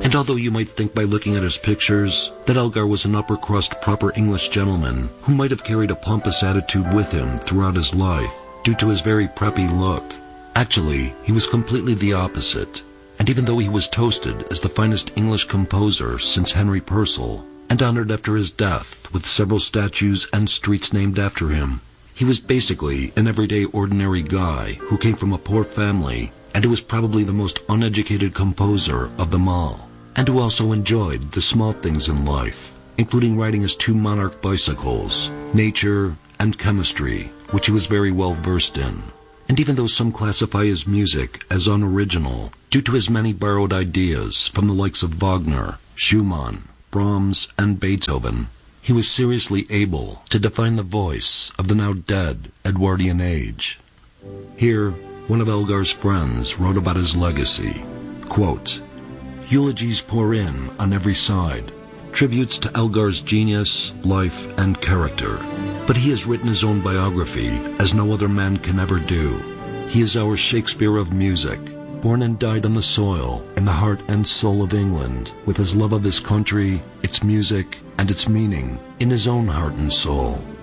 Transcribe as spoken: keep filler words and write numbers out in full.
And although you might think by looking at his pictures that Elgar was an upper-crust proper English gentleman who might have carried a pompous attitude with him throughout his life due to his very preppy look, actually, he was completely the opposite. And even though he was toasted as the finest English composer since Henry Purcell, and honored after his death with several statues and streets named after him, he was basically an everyday ordinary guy who came from a poor family and who was probably the most uneducated composer of them all, and who also enjoyed the small things in life, including riding his two Monarch bicycles, nature, and chemistry, which he was very well versed in. And even though some classify his music as unoriginal due to his many borrowed ideas from the likes of Wagner, Schumann, Brahms, and Beethoven, he was seriously able to define the voice of the now dead Edwardian age. Here, one of Elgar's friends wrote about his legacy, quote, "Eulogies pour in on every side, tributes to Elgar's genius, life, and character. But he has written his own biography as no other man can ever do. He is our Shakespeare of music, born and died on the soil, in the heart and soul of England, with his love of this country, its music, and its meaning in his own heart and soul.